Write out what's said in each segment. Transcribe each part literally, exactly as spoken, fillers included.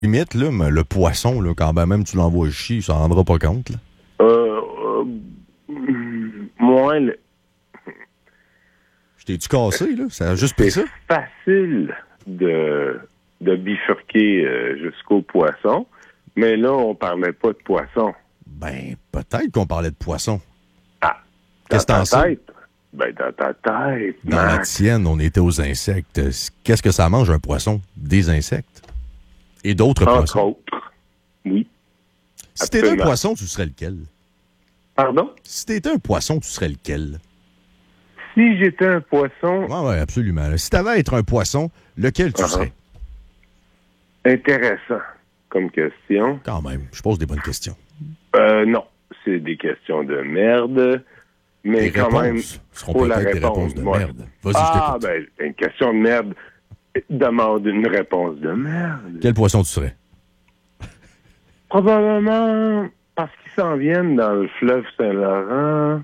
limite, là, mais le poisson, là, quand ben même tu l'envoies chier, il s'en rendra pas compte. Là. Euh, euh, moi, le- Je t'ai-tu cassé, là? Ça a juste pris ça? c'est facile de, de bifurquer euh, jusqu'au poisson, mais là, on parlait pas de poisson. Ben, peut-être qu'on parlait de poisson. Ah, Qu'est-ce que dans t'en ta sais? tête? Ben, dans ta tête, Dans la Max. tienne, on était aux insectes. Qu'est-ce que ça mange, un poisson? Des insectes. Et d'autres Entre poissons. autres. Oui. Si t'étais un absolument. poisson, tu serais lequel? Pardon? Si t'étais un poisson, tu serais lequel? Si j'étais un poisson, Oui, oui, absolument. là. Si t'avais à être un poisson, lequel tu Uh-huh. serais? intéressant comme question. Quand même, je pose des bonnes questions. Euh, non, c'est des questions de merde, mais Les quand réponses même, seront faut la peut-être des répondre. réponses de Ouais. merde. Vas-y, Ah, je t'écoute. ben, une question de merde demande une réponse de merde. Quel poisson tu serais? Probablement parce qu'ils s'en viennent dans le fleuve Saint-Laurent.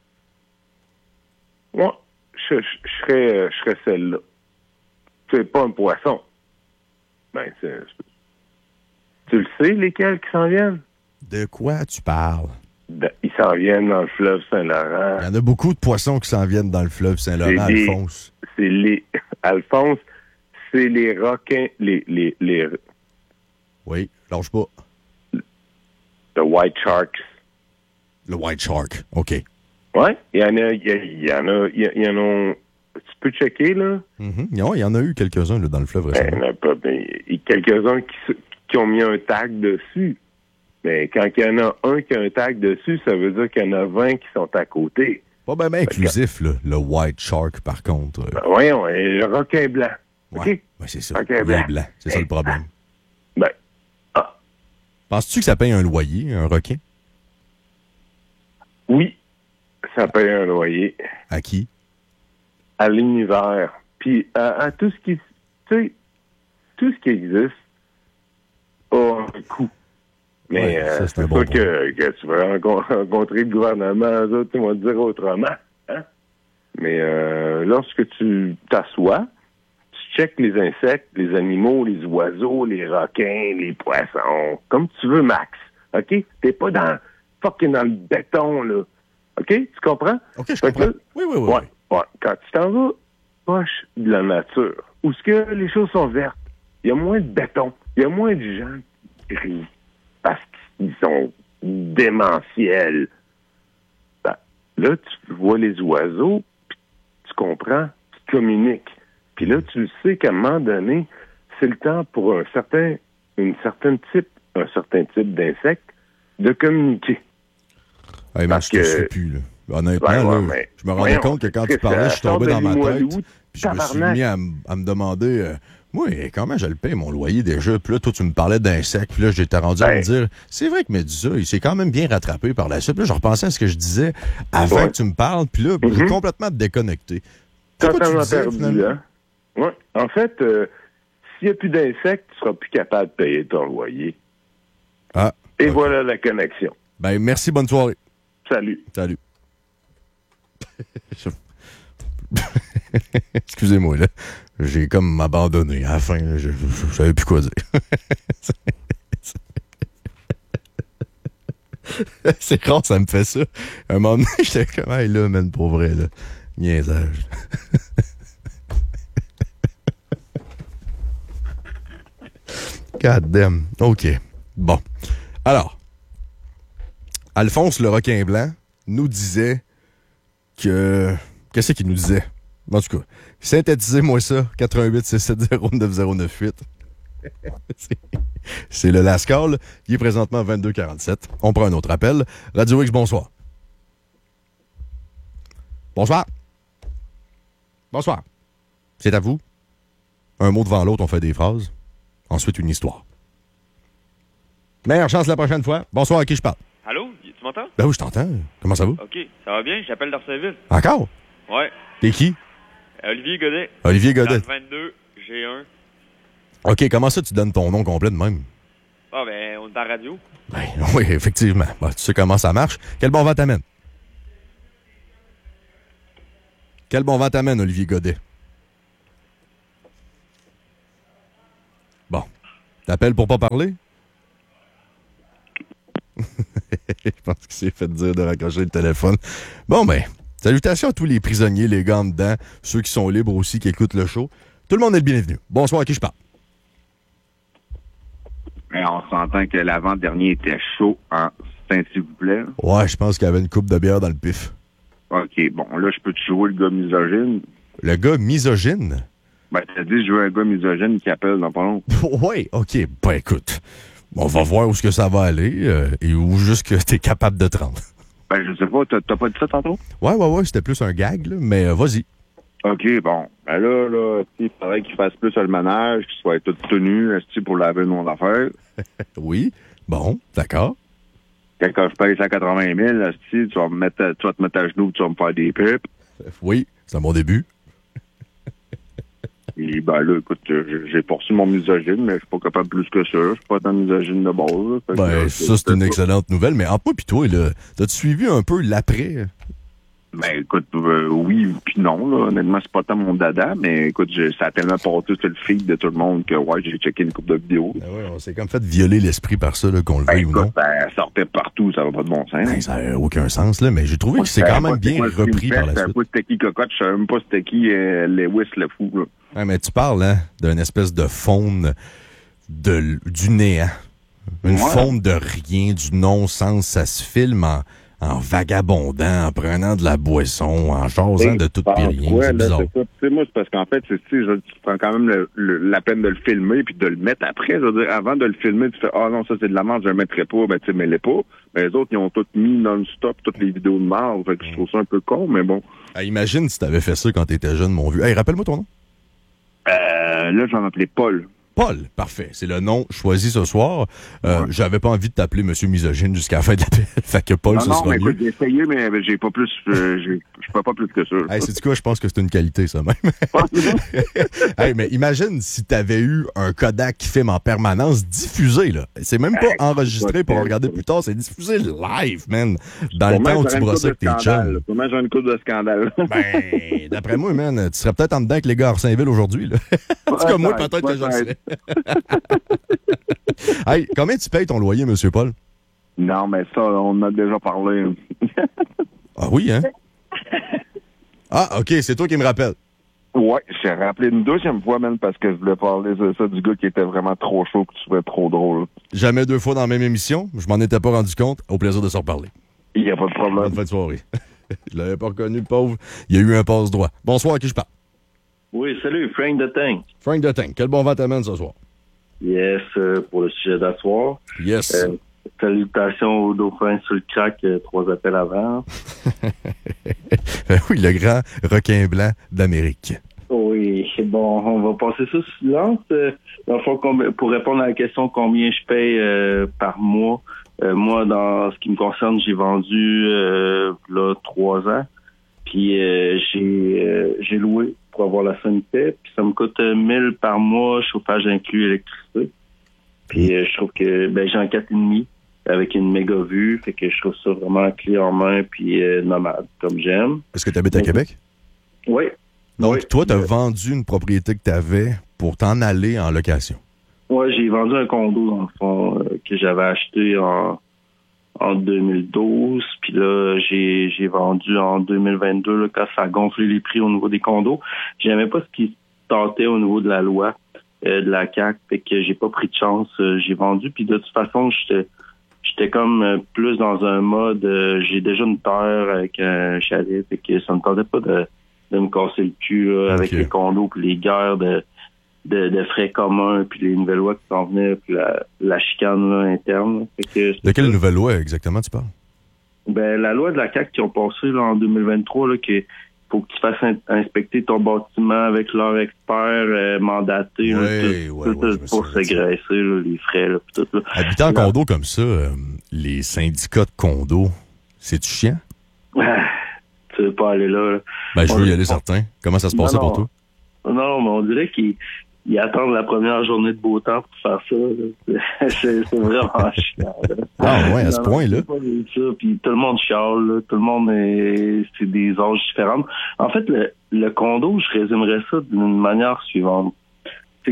Moi, je, je, je serais, euh, je serais celle-là. C'est pas un poisson. Ben, c'est, tu le sais, lesquels qui s'en viennent? De quoi tu parles? De- ils s'en viennent dans le fleuve Saint-Laurent. Il y en a beaucoup de poissons qui s'en viennent dans le fleuve Saint-Laurent, C'est des- Alphonse. C'est les... Alphonse, c'est les requins, les... les, les Oui, lâche pas. the white sharks. Le white shark, OK. Ouais, il y en a... Il y, a- il y en a... Il y, a- il y en a... Tu peux checker, là? Mhm. Non, il y en a eu quelques-uns là, dans le fleuve Ben, récemment. il y en a pas... ben, il y a quelques-uns qui, se- qui ont mis un tag dessus. Mais quand il y en a un qui a un tag dessus, ça veut dire qu'il y en a vingt qui sont à côté. Pas bien ben inclusif, là, le white shark, par contre. Euh, Ben, voyons, et le requin blanc. ouais, OK? ben, c'est ça. OK, Il est blanc. blanc. C'est ça le problème. Ben, ah, Penses-tu que ça paye un loyer, un requin? oui, ça paye un loyer. À qui? À l'univers, puis à, à tout ce qui, tu sais, tout ce qui existe a un coût. Mais Ouais, euh, ça, c'est c'est un bon sûr point. que, que tu vas rencon- rencontrer le gouvernement, eux autres, ils vont te dire autrement. Hein? Mais euh, lorsque tu t'assois, tu checkes les insectes, les animaux, les oiseaux, les requins, les poissons, comme tu veux, Max. OK? T'es pas dans fucking dans le béton, là. OK? Tu comprends? OK, je Fait que comprends. là, Oui, oui, oui. Ouais, ouais. Quand tu t'en vas proche de la nature, où ce que les choses sont vertes, il y a moins de béton, il y a moins de gens qui rient parce qu'ils sont démentiels. Ben, là, tu vois les oiseaux, puis tu comprends, tu communiques. Puis là, tu le sais qu'à un moment donné, c'est le temps pour un certain, une certaine type, un certain type d'insecte de communiquer. Hey, man, Parce je te que- suis plus, là. Honnêtement, Ouais, ouais, là, mais- je me rendais voyons, compte que quand Chris, tu parlais, je suis ça tombé sort dans de ma tête. Limoilou, Puis je me suis tabarnak. mis à, m- à me demander, euh, moi, comment je le paye, mon loyer déjà? Puis là, toi, tu me parlais d'insectes. Puis là, j'étais rendu à Ben. me dire, c'est vrai que Médusa, il s'est quand même bien rattrapé par la suite. Puis là, je repensais à ce que je disais avant Ouais. que tu me parles. Puis là, j'ai Mhm. complètement déconnecté. C'est quoi tu Totalement disais, perdu, finalement? hein? Ouais. En fait, euh, s'il n'y a plus d'insectes, tu seras plus capable de payer ton loyer. Ah, Et ok. voilà la connexion. Ben, merci, bonne soirée. Salut. Salut. Je- Excusez-moi, là. J'ai comme abandonné. À la fin, là, je, je, je savais plus quoi dire. C'est rare, ça me fait ça. À un moment donné, j'étais comme, hey, là, man, pour vrai, là. Niaisage. God damn. OK. Bon. Alors, Alphonse le requin blanc nous disait que... Qu'est-ce qu'il nous disait? En tout cas, synthétisez-moi ça, quatre un huit six sept zéro neuf zéro neuf huit. C'est- C'est le last call. Il est présentement vingt-deux quarante-sept. On prend un autre appel. Radio X, bonsoir. Bonsoir. Bonsoir. C'est à vous. Un mot devant l'autre, on fait des phrases. Ensuite, une histoire. Meilleure chance la prochaine fois. Bonsoir, à qui je parle? Allô? Tu m'entends? Ben oui, je t'entends. Comment ça va? OK. Ça va bien? J'appelle d'Arsainville. Encore? Ouais. T'es qui? Olivier Godet. Olivier Godet. Dans le vingt-deux, G un. OK, comment ça tu donnes ton nom complet de même? Ah, ben, on est en radio. Ben, oui, effectivement. Ben, tu sais comment ça marche. Quel bon vent t'amène? Quel bon vent t'amène, Olivier Godet? Bon. T'appelles pour pas parler? Je pense qu'il s'est fait dire de raccrocher le téléphone. Bon, ben, salutations à tous les prisonniers, les gars en dedans, ceux qui sont libres aussi, qui écoutent le show. Tout le monde est le bienvenu. Bonsoir, à qui je parle? Mais on s'entend que l'avant-dernier était chaud, hein? C'est s'il vous plaît. Ouais, je pense qu'il y avait une coupe de bière dans le pif. OK, bon, là, je peux te jouer le gars misogyne. Le gars misogyne? Ben, t'as dit je veux un gars misogyne qui appelle dans pas long. Ouais, OK. Ben, écoute, on va voir où est-ce que ça va aller euh, et où juste que t'es capable de te rendre. Ben, je sais pas, t'as, t'as pas dit ça tantôt? Ouais, ouais, ouais, c'était plus un gag, là, mais euh, vas-y. OK, bon. Ben là, là, il faudrait qu'il fasse plus le ménage, qu'il soit tout tenu, pour laver mon affaire. Oui, bon, d'accord. Quand je paye cent quatre-vingt mille, tu vas me mettre, tu vas te mettre à genoux, tu vas me faire des pipes. Oui, c'est un bon début. Et ben là, écoute, j'ai poursu mon misogyne, mais je suis pas capable plus que ça. Je suis pas tant misogyne de base. Ben, que, ça, c'est une excellente nouvelle, mais entre moi pis toi, là, t'as-tu suivi un peu l'après? Ben, écoute, euh, oui puis non, là. Honnêtement, c'est pas tant mon dada, mais écoute, je, ça a tellement porté sur le feed de tout le monde que, ouais, j'ai checké une couple de vidéos. Ben ouais, on s'est comme fait violer l'esprit par ça, là, qu'on le Ben, veuille ou écoute, non. ça sortait partout, ça va pas de bon sens. Ben, ça n'a aucun sens, là, mais j'ai trouvé Moi, que c'est je quand savais même pas c'était bien quoi le repris film par la fait, Je savais suite. pas c'était qui Cocotte, je savais même pas c'était qui euh, Lewis le fou, là. Ouais, mais tu parles, hein, d'une espèce de faune de, du néant. Une Ouais. faune de rien, du non-sens. Ça se filme en, en vagabondant, en prenant de la boisson, en jasant de tout pis rien. Ouais, C'est là, bizarre. c'est ça. Tu sais, moi, c'est parce qu'en fait, c'est, tu sais, je- tu prends quand même le, le- la peine de le filmer puis de le mettre après. Je veux dire, avant de le filmer, tu fais, ah non, ça c'est de la merde, je le mettrai pas. Ben, tu sais, mets-les pas. Mais les autres, ils ont tout mis non-stop, toutes les vidéos de merde. Fait que je trouve ça un peu con, mais bon. Ah, imagine si t'avais fait ça quand t'étais jeune, mon vieux. Hey, rappelle-moi ton nom. Euh, là, je vais m'appeler Paul. Paul, parfait. C'est le nom choisi ce soir. Euh, Ouais. J'avais pas envie de t'appeler Monsieur Misogyne jusqu'à la fin de l'appel. Fait que Paul, non, ce non, sera mais mieux. écoute, j'ai essayé, mais j'ai pas plus, euh, j'ai- je peux pas plus que ça. Hey, c'est du quoi? Je pense que c'est une qualité, ça même. Hey, mais imagine si t'avais eu un Kodak qui filme en permanence diffusé, là. C'est même pas enregistré pour regarder plus tard, c'est diffusé live, man. Dans le Sûrement, temps où j'aurais tu une brossais couple avec de tes scandales, chums. là. Sûrement, j'ai une coupe de scandale. Ben, d'après moi, man, tu serais peut-être en dedans avec les gars à Saint-Ville aujourd'hui, là. En tout cas, moi, peut-être que je le serais. Hey, combien tu payes ton loyer, Monsieur Paul? Non, mais ça, on en a déjà parlé. Ah oui, hein? Ah, OK, c'est toi qui me rappelles. Ouais, j'ai rappelé une deuxième fois, même, parce que je voulais parler de ça du gars qui était vraiment trop chaud, que tu trouvais trop drôle. Jamais deux fois dans la même émission. Je m'en étais pas rendu compte. Au plaisir de se reparler. Il n'y a pas de problème. Bonne fin de soirée. Je l'avais pas reconnu, le pauvre. Il y a eu un passe-droit. Bonsoir, à qui je parle? Oui, salut, Frank de Tank. Frank de Tank. Quel bon vent t'amène ce soir? Yes, euh, pour le sujet d'asseoir. Yes. Euh, salutations au dauphin sur le crack, euh, trois appels avant. Oui, le grand requin blanc d'Amérique. Oui, bon, on va passer ça sous silence. Euh, dans le fond, combi- pour répondre à la question combien je paye euh, par mois, euh, moi, dans ce qui me concerne, j'ai vendu euh, là trois ans. Puis euh, j'ai euh, j'ai loué pour avoir la sanité. Puis ça me coûte euh, mille par mois, chauffage inclus, électricité. Puis euh, je trouve que ben j'ai un quatre virgule cinq avec une méga vue. Fait que je trouve ça vraiment clé en main puis euh, nomade, comme j'aime. Est-ce que tu habites à Québec? Oui. Donc, Oui. toi, tu as vendu une propriété que tu avais pour t'en aller en location. Ouais, j'ai vendu un condo, dans le fond, euh, que j'avais acheté en, en deux mille douze. Puis là, j'ai, j'ai vendu en deux mille vingt-deux, là, quand ça a gonflé les prix au niveau des condos. J'aimais pas ce qui se tentait au niveau de la loi euh, de la C A Q. Fait que j'ai pas pris de chance. Euh, j'ai vendu. Puis de toute façon, j'étais j'étais comme euh, plus dans un mode... euh, j'ai déjà une terre avec un chalet. Fait que ça me tentait pas de, de me casser le cul là, avec Ok. les condos puis les guerres de... De, de frais communs, puis les nouvelles lois qui s'en venaient, puis la, la chicane là, interne. Fait que, De quelle nouvelle loi exactement tu parles? ben, la loi de la C A Q qui ont passé là, en deux mille vingt-trois, là, qu'il faut que tu fasses in- inspecter ton bâtiment avec leur expert euh, mandaté là, Ouais, tout, ouais, tout, ouais, tout je me pour souviens de ça. s'égraisser, là, les frais, là, puis tout. Là. Habiter en Là. condo comme ça, euh, les syndicats de condo, c'est-tu chiant? Tu veux pas aller là. là. Ben, je On- veux y aller certain. Comment ça se Non, passait pour non. toi? Non, mais on dirait qu'ils ils attendent la première journée de beau temps pour faire ça. là. C'est c'est vraiment chiant. là. Ah ouais, à ce Non, non, point-là? c'est pas bien ça. Puis tout le monde chiale, là. Tout le monde est... C'est des âges différents. En fait, le, le condo, je résumerais ça d'une manière suivante. C'est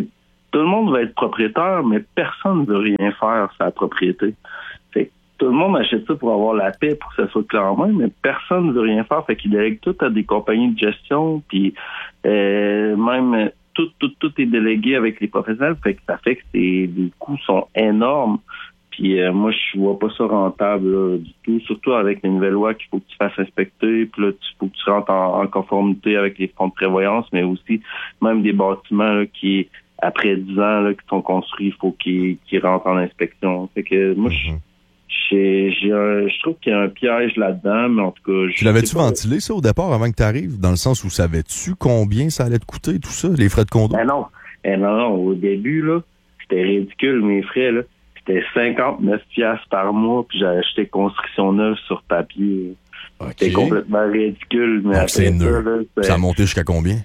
tout le monde va être propriétaire, mais personne ne veut rien faire sur la propriété. Fait que tout le monde achète ça pour avoir la paix, pour que ça soit clair en main, mais personne ne veut rien faire. Fait qu'ils délèguent tout à des compagnies de gestion, puis euh, même tout, tout, tout est délégué avec les professionnels. Fait que ça fait que c'est, les coûts sont énormes. Puis euh, moi, je vois pas ça rentable là, du tout, surtout avec les nouvelles lois qu'il faut que tu fasses inspecter, puis là, il faut que tu rentres en, en conformité avec les fonds de prévoyance, mais aussi même des bâtiments là, qui, après dix ans, là, qui sont construits, il faut qu'ils, qu'ils rentrent en inspection. Fait que moi, je, j'ai, j'ai un, je trouve qu'il y a un piège là-dedans, mais en tout cas... Tu l'avais-tu ventilé, ça, au départ, avant que tu arrives? Dans le sens où savais-tu combien ça allait te coûter, tout ça, les frais de condo? Ben non, ben non, non, au début, là, c'était ridicule, mes frais, là. C'était cinquante-neuf piastres par mois, puis j'ai acheté construction neuve sur papier. Okay. C'était complètement ridicule. Mais après c'est ça, là, ça a monté jusqu'à combien?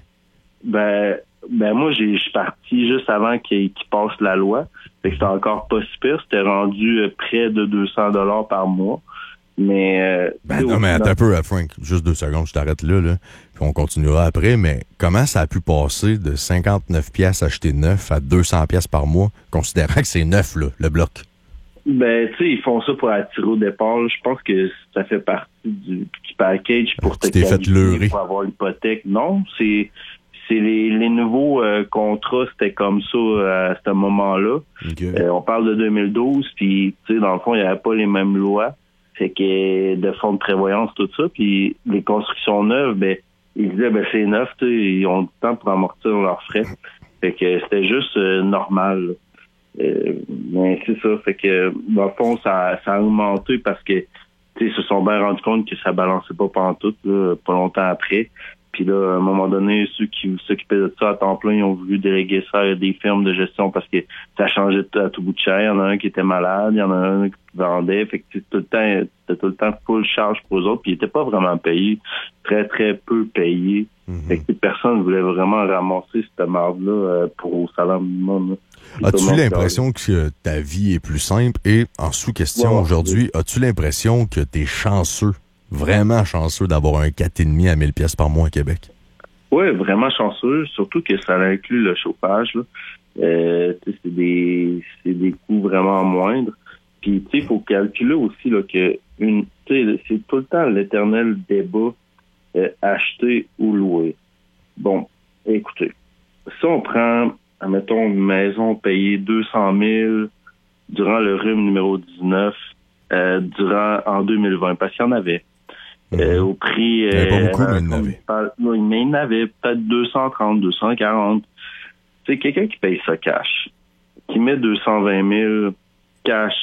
Ben, ben moi, j'ai, je suis parti juste avant qu'il, qu'il passe la loi. Fait que c'était encore pas si pire. C'était rendu euh, près de deux cents dollars par mois. Mais... Euh, ben non, mais attends un peu, Frank. Juste deux secondes, je t'arrête là, là. Puis on continuera après. Mais comment ça a pu passer de cinquante-neuf piastres acheté neuf à deux cents piastres par mois, considérant que c'est neuf, là, le bloc? Ben, tu sais, ils font ça pour attirer au départ. Là. Je pense que ça fait partie du, du package pour te qualifier, pour avoir l'hypothèque. Non, c'est... C'est les, les nouveaux euh, contrats, c'était comme ça euh, à ce moment-là. Okay. Euh, on parle de deux mille douze, puis tu sais, dans le fond, il n'y avait pas les mêmes lois. Fait que de fonds de prévoyance, tout ça. Puis les constructions neuves, ben, ils disaient ben c'est neuf, tu sais, ils ont du temps pour amortir leurs frais. Fait que c'était juste euh, normal. Euh, mais c'est ça. Fait que dans le fond, ça, ça a augmenté parce que tu sais, ils se sont bien rendus compte que ça balançait pas pantoute, là, pas longtemps après. Puis là, à un moment donné, ceux qui s'occupaient de ça à temps plein, ils ont voulu déléguer ça à des firmes de gestion parce que ça changeait à tout bout de chair. Il y en a un qui était malade, il y en a un qui vendait. Fait que tout le temps, c'était tout le temps full charge pour eux autres. Puis ils n'étaient pas vraiment payés. Très, très peu payés. Mm-hmm. Fait que personne ne voulait vraiment ramasser cette marde-là euh, pour au salaire minimum. As-tu l'impression que ta vie est plus simple? Et en sous-question ouais, aujourd'hui, oui. As-tu l'impression que t'es chanceux? Vraiment chanceux d'avoir un quatre virgule cinq à mille piastres par mois à Québec. Oui, vraiment chanceux, surtout que ça inclut le chauffage. Là. Euh, c'est des c'est des coûts vraiment moindres. Puis tu sais, il faut calculer aussi là, que une c'est tout le temps l'éternel débat euh, acheter ou louer. Bon, écoutez, si on prend, admettons, une maison payée deux cent mille durant le R U M numéro dix-neuf, euh, durant en deux mille vingt, parce qu'il y en avait. Euh, au prix... Il n'y avait pas beaucoup, euh, mais il y en avait. Oui, mais il y en avait peut-être deux cent trente, deux cent quarante. C'est quelqu'un qui paye ça cash, qui met deux cent vingt mille cash.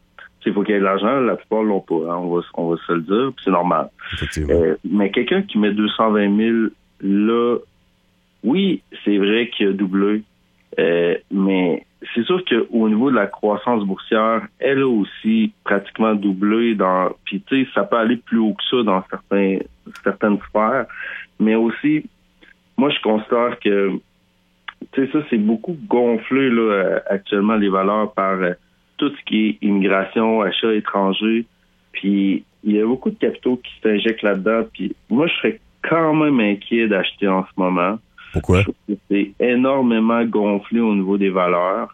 Il faut qu'il y ait de l'argent, la plupart ne l'ont pas, hein, on, va, on va se le dire, puis c'est normal. Euh, mais quelqu'un qui met deux cent vingt mille, là, oui, c'est vrai qu'il a doublé, euh, mais c'est sûr qu'au niveau de la croissance boursière, elle a aussi pratiquement doublé dans, puis tu sais, ça peut aller plus haut que ça dans certains, certaines sphères, mais aussi, moi, je considère que, tu sais, ça, c'est beaucoup gonflé, là, actuellement, les valeurs par euh, tout ce qui est immigration, achat étranger, puis il y a beaucoup de capitaux qui s'injectent là-dedans, puis moi, je serais quand même inquiet d'acheter en ce moment. Pourquoi? Je trouve que c'est énormément gonflé au niveau des valeurs.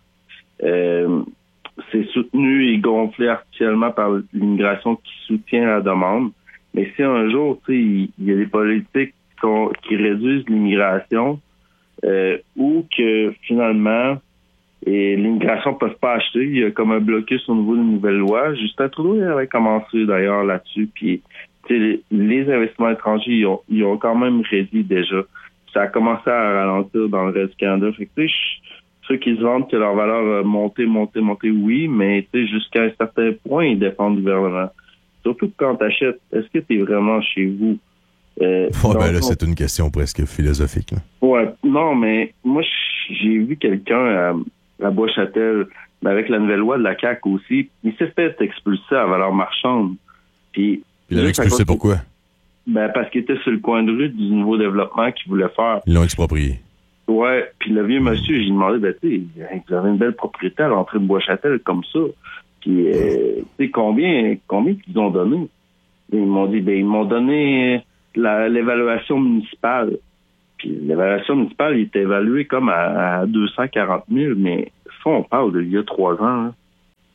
Euh, c'est soutenu et gonflé artificiellement par l'immigration qui soutient la demande. Mais si un jour, tu sais, il y a des politiques qui, sont, qui réduisent l'immigration euh, ou que finalement et l'immigration ne peut pas acheter, il y a comme un blocus au niveau des nouvelles lois. Justin Trudeau avait commencé d'ailleurs là-dessus. Puis les, les investissements étrangers, ils ont, ils ont quand même réduit déjà. Ça a commencé à ralentir dans le reste du Canada. Fait que, tu sais, ceux qui se vendent que leur valeur a monté, monté, monté, oui, mais tu sais, jusqu'à un certain point, ils dépendent du gouvernement. Surtout que quand tu achètes, est-ce que tu es vraiment chez vous? Euh, oh, ben là, c'est une question presque philosophique. Là. Ouais, non, mais moi, j'ai vu quelqu'un à, à Bois-Châtel, avec la nouvelle loi de la C A Q aussi, il s'est fait expulser à valeur marchande. Puis, il l'a expulsé pourquoi? Ben, parce qu'il était sur le coin de rue du nouveau développement qu'il voulait faire. Ils l'ont exproprié. Ouais, puis le vieux monsieur, j'ai demandé, ben, tu sais, vous avez une belle propriété à l'entrée de Bois-Châtel comme ça. Puis, euh, tu sais, combien, combien ils ont donné? Ils m'ont dit, ben, ils m'ont donné la, l'évaluation municipale. Puis l'évaluation municipale, il était évalué comme à, à deux cent quarante mille, mais ça, on parle d'il y a trois ans. Hein.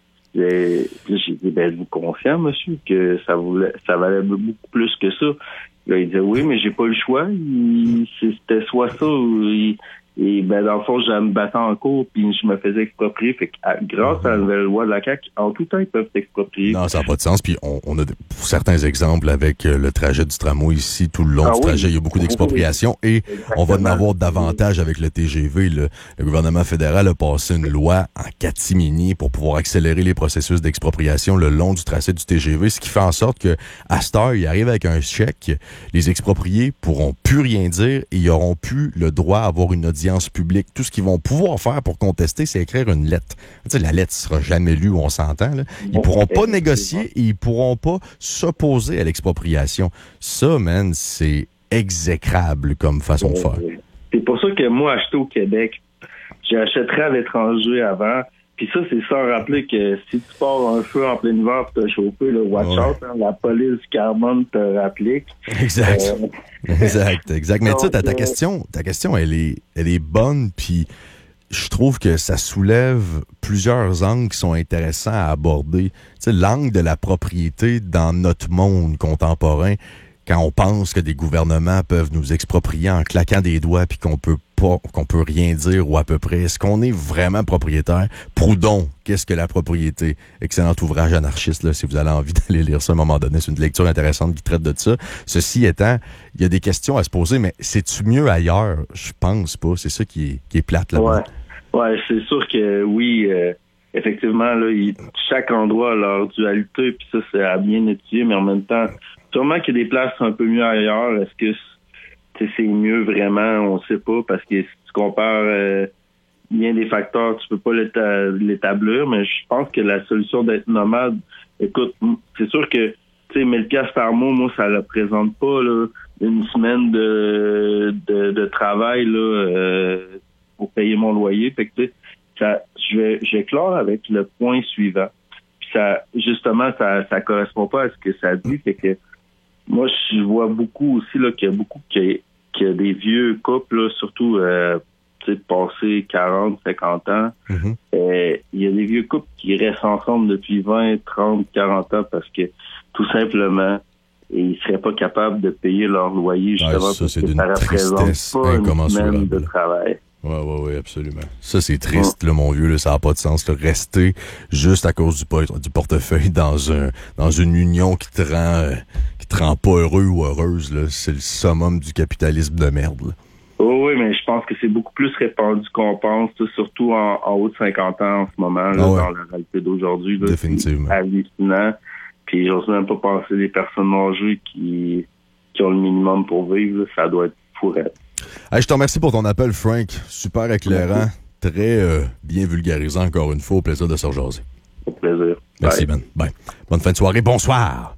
Et, là, j'ai dit, ben, êtes-vous conscient, monsieur, que ça voulait, ça valait beaucoup plus que ça? Là, il disait, oui, mais j'ai pas le choix. Il, c'était soit ça ou... Il, Et ben dans le fond, je me battais en cours puis je me faisais exproprier. Fait que à, grâce à la nouvelle loi de la C A Q, en tout temps, ils peuvent t'exproprier. Non, ça n'a pas de sens. Puis on, on a de, pour certains exemples avec euh, le trajet du tramway ici, tout le long ah, du oui. trajet, il y a beaucoup d'expropriations et Exactement. On va en avoir davantage avec le T G V. Le, le gouvernement fédéral a passé une loi en catimini pour pouvoir accélérer les processus d'expropriation le long du tracé du T G V, ce qui fait en sorte que à cette heure, ils arrivent avec un chèque, les expropriés pourront plus rien dire et ils n'auront plus le droit à avoir une audience publique. Tout ce qu'ils vont pouvoir faire pour contester, c'est écrire une lettre. Tu sais, la lettre ne sera jamais lue, on s'entend. Là. Ils ne pourront pas négocier et ils ne pourront pas s'opposer à l'expropriation. Ça, man, c'est exécrable comme façon de faire. C'est pour ça que moi, acheter au Québec, j'achèterais à l'étranger avant. Puis ça, c'est sans rappeler que si tu pars un feu en plein hiver pour te chauffer, là, watch ouais. out, hein, la police du carbone te rapplique. Exact. Euh... exact, exact. Mais tu sais, ta, ta question, ta question, elle est, elle est bonne, puis je trouve que ça soulève plusieurs angles qui sont intéressants à aborder. Tu sais, l'angle de la propriété dans notre monde contemporain, quand on pense que des gouvernements peuvent nous exproprier en claquant des doigts puis qu'on peut pas, qu'on peut rien dire ou à peu près. Est-ce qu'on est vraiment propriétaire? Proudhon, qu'est-ce que la propriété? Excellent ouvrage anarchiste, là, si vous avez envie d'aller lire ça à un moment donné. C'est une lecture intéressante qui traite de ça. Ceci étant, il y a des questions à se poser, mais c'est-tu mieux ailleurs? Je pense pas. C'est ça qui est, qui est plate là-bas. Ouais, ouais, c'est sûr que oui, euh, effectivement, là, il, chaque endroit a leur dualité, puis ça, c'est à bien étudier, mais en même temps, sûrement qu'il y a des places un peu mieux ailleurs. Est-ce que c'est mieux vraiment? On sait pas, parce que si tu compares euh, bien des facteurs, tu peux pas l'éta- l'établir, mais je pense que la solution d'être nomade, écoute, c'est sûr que, tu sais, mille piastres par mois, moi, ça ne représente pas, là, une semaine de, de, de travail, là, euh, pour payer mon loyer. Fait que, tu sais, ça, je vais, je vais clore avec le point suivant. Puis ça, justement, ça, ça correspond pas à ce que ça dit, fait que, moi, je vois beaucoup aussi là, qu'il y a beaucoup qu'il y a, qu'il y a des vieux couples, là, surtout euh, passés quarante, cinquante ans. Mm-hmm. Euh, il y a des vieux couples qui restent ensemble depuis vingt, trente, quarante ans parce que tout simplement, ils seraient pas capables de payer leur loyer justement ah, ça, parce que ça représente pas une semaine de travail. Oui, oui, oui, absolument. Ça, c'est triste, là, mon vieux, là, ça n'a pas de sens. Là, rester juste à cause du, du portefeuille dans un dans une union qui te rend euh, qui te rend pas heureux ou heureuse, là, c'est le summum du capitalisme de merde. Là. Oh, oui, mais je pense que c'est beaucoup plus répandu qu'on pense, surtout en, en haut de cinquante ans en ce moment, là, ah ouais. dans la réalité d'aujourd'hui. Là, définitivement. C'est hallucinant. Puis j'ose même pas penser les personnes âgées qui, qui ont le minimum pour vivre, là, ça doit être fourette. Hey, je te remercie pour ton appel, Frank. Super éclairant, très euh, bien vulgarisant encore une fois. Au plaisir de se rejaser. Au plaisir. Merci, Ben. Bye. Bonne fin de soirée. Bonsoir.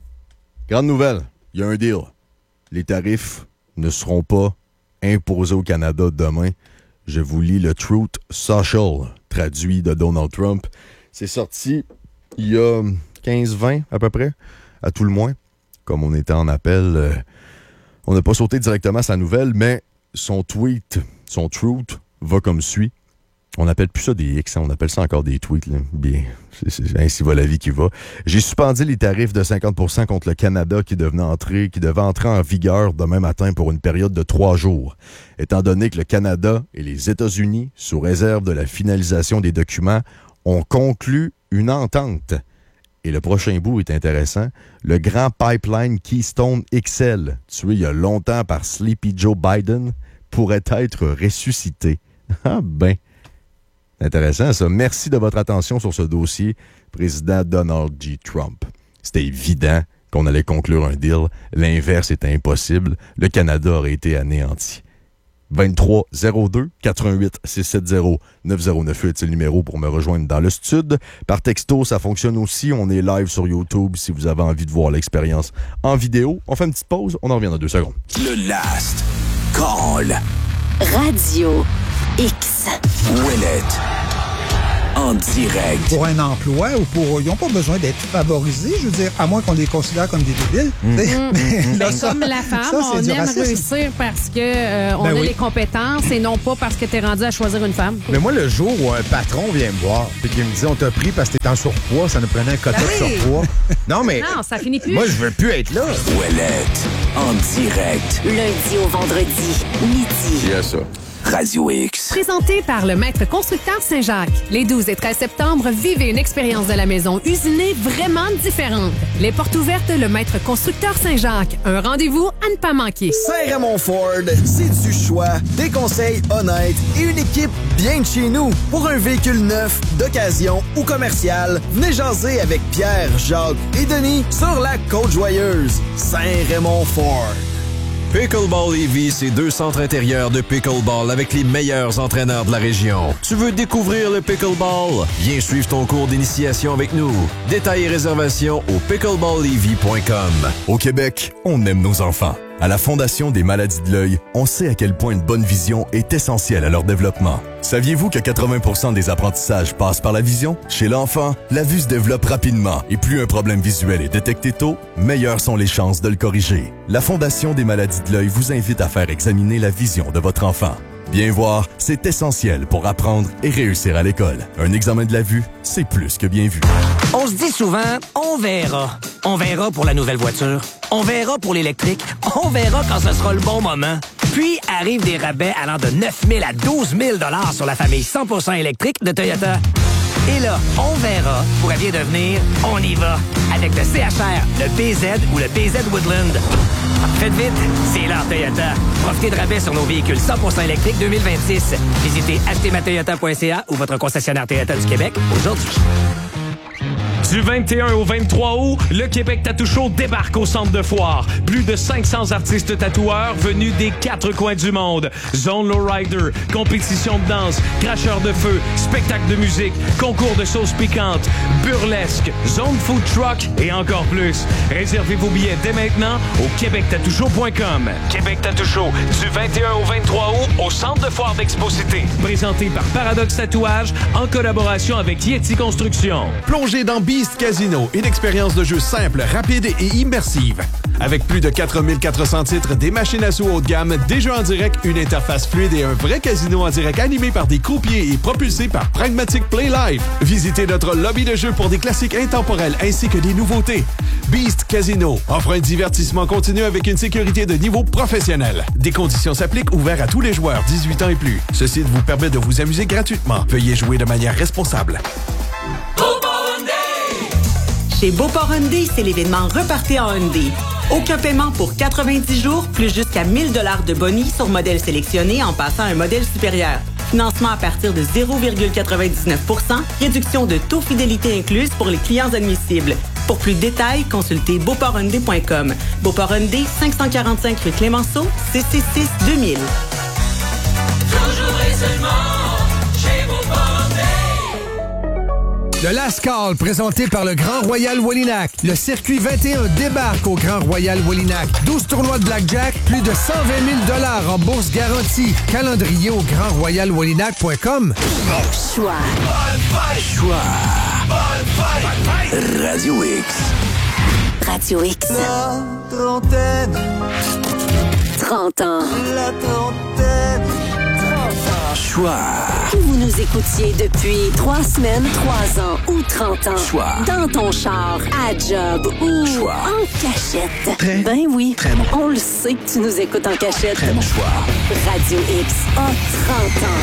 Grande nouvelle, il y a un deal. Les tarifs ne seront pas imposés au Canada demain. Je vous lis le Truth Social, traduit de Donald Trump. C'est sorti il y a quinze vingt à peu près, à tout le moins. Comme on était en appel... Euh, On n'a pas sauté directement sa nouvelle, mais son tweet, son truth, va comme suit. On n'appelle plus ça des X, hein, on appelle ça encore des tweets. Là. Bien, c'est, c'est, ainsi va la vie qui va. J'ai suspendu les tarifs de cinquante pour cent contre le Canada qui devenait entrer, qui devait entrer en vigueur demain matin pour une période de trois jours. Étant donné que le Canada et les États-Unis, sous réserve de la finalisation des documents, ont conclu une entente. Et le prochain bout est intéressant. Le grand pipeline Keystone X L, tué il y a longtemps par Sleepy Joe Biden, pourrait être ressuscité. Ah ben, intéressant ça. Merci de votre attention sur ce dossier, président Donald J. Trump. C'était évident qu'on allait conclure un deal. L'inverse était impossible. Le Canada aurait été anéanti. vingt-trois zéro deux quatre-vingt-huit six cent soixante-dix neuf zéro neuf huit, c'est le numéro pour me rejoindre dans le studio. Par texto, ça fonctionne aussi. On est live sur YouTube si vous avez envie de voir l'expérience en vidéo. On fait une petite pause, on en revient dans deux secondes. Le Last Call. Radio X. Ouellet. En en direct. Pour un emploi ou pour... Ils n'ont pas besoin d'être favorisés, je veux dire, à moins qu'on les considère comme des débiles. Mmh. Mais Mmh. là, Ben, ça, comme la femme, ça, c'est on du aime racisme. réussir parce que euh, on Ben a oui. les compétences et non pas parce que t'es rendu à choisir une femme. Mais moi, le jour où un patron vient me voir et qu'il me dit « On t'a pris parce que t'es en surpoids, ça nous prenait un quota Ben de oui. surpoids. » Non, mais Non, ça finit plus. moi, je veux plus être là. Ouellette, en direct. Lundi au vendredi, midi. Yes, ça. Radio X. Présenté par le Maître Constructeur Saint-Jacques. Les douze et treize septembre, vivez une expérience de la maison usinée vraiment différente. Les portes ouvertes, le Maître Constructeur Saint-Jacques. Un rendez-vous à ne pas manquer. Saint-Raymond Ford, c'est du choix, des conseils honnêtes et une équipe bien de chez nous. Pour un véhicule neuf, d'occasion ou commercial, venez jaser avec Pierre, Jacques et Denis sur la Côte-Joyeuse. Saint-Raymond Ford. Pickleball Lévis, c'est deux centres intérieurs de pickleball avec les meilleurs entraîneurs de la région. Tu veux découvrir le pickleball? Viens suivre ton cours d'initiation avec nous. Détails et réservations au pickleball lévis point com. Au Québec, on aime nos enfants. À la Fondation des maladies de l'œil, on sait à quel point une bonne vision est essentielle à leur développement. Saviez-vous que quatre-vingts pour cent des apprentissages passent par la vision? Chez l'enfant, la vue se développe rapidement et plus un problème visuel est détecté tôt, meilleures sont les chances de le corriger. La Fondation des maladies de l'œil vous invite à faire examiner la vision de votre enfant. Bien voir, c'est essentiel pour apprendre et réussir à l'école. Un examen de la vue, c'est plus que bien vu. On se dit souvent, on verra. On verra pour la nouvelle voiture. On verra pour l'électrique. On verra quand ce sera le bon moment. Puis arrivent des rabais allant de neuf mille à douze mille dollars sur la famille cent pour cent électrique de Toyota. Et là, on verra pourrait bien devenir on y va avec le C H R, le B Z ou le B Z Woodland. Faites vite, c'est l'heure Toyota. Profitez de rabais sur nos véhicules cent pour cent électriques deux mille vingt-six. Visitez acheter ma toyota point c a ou votre concessionnaire Toyota du Québec aujourd'hui. Du vingt et un au vingt-trois août, le Québec Tattoo Show débarque au centre de foire. Plus de cinq cents artistes tatoueurs venus des quatre coins du monde. Zone Lowrider, compétition de danse, cracheur de feu, spectacle de musique, concours de sauce piquante, burlesque, zone food truck et encore plus. Réservez vos billets dès maintenant au québec tattoo show point com. Québec Tattoo Show, du vingt et un au vingt-trois août au centre de foire d'Expo Cité. Présenté par Paradox Tatouage en collaboration avec Yeti Construction. Plongez dans Beast Casino, une expérience de jeu simple, rapide et immersive. Avec plus de quatre mille quatre cents titres, des machines à sous haut de gamme, des jeux en direct, une interface fluide et un vrai casino en direct animé par des croupiers et propulsé par Pragmatic Play Live. Visitez notre lobby de jeu pour des classiques intemporels ainsi que des nouveautés. Beast Casino offre un divertissement continu avec une sécurité de niveau professionnel. Des conditions s'appliquent, ouvert à tous les joueurs dix-huit ans et plus. Ce site vous permet de vous amuser gratuitement. Veuillez jouer de manière responsable. Chez Beauport Hyundai, c'est l'événement Repartez en Hyundai. Aucun paiement pour quatre-vingt-dix jours, plus jusqu'à mille dollars de bonus sur modèle sélectionné en passant à un modèle supérieur. Financement à partir de zéro virgule quatre-vingt-dix-neuf pour cent, réduction de taux fidélité incluse pour les clients admissibles. Pour plus de détails, consultez beauport hyundai point com. Beauport Hyundai, cinq cent quarante-cinq rue Clémenceau, six six six deux mille. Toujours et seulement chez Beauport Hyundai. Le Lascaux, présenté par le Grand Royal Wallinac. Le circuit vingt et un débarque au Grand Royal Wallinac. douze tournois de blackjack, plus de cent vingt mille dollars en bourse garantie. Calendrier au grand royal wallinac point com. Choix. Choix. Radio X. Radio X. La trentaine. trente ans. La trentaine. Choix. Que vous nous écoutiez depuis trois semaines, trois ans ou trente ans. Choix. Dans ton char, à job ou Choix. en cachette. Très, ben oui. très bon. On le sait que tu nous écoutes en cachette. Très bon choix. Radio X a trente ans.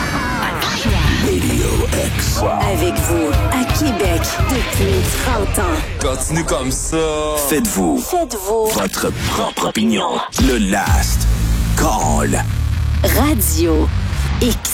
Radio X. Avec vous, à Québec, depuis trente ans. Continue comme ça. Faites-vous. Faites-vous. Votre propre opinion. Le Last Call. Radio X.